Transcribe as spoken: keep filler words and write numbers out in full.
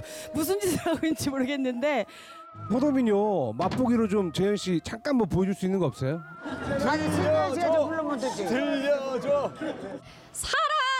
무슨 짓을 하고 있는지 모르겠는데 서도민요 맛보기로 좀 재현 씨 잠깐 뭐 보여줄 수 있는 거 없어요? 아니 신재현 씨가 좀 불러면 되지. 들려줘. 사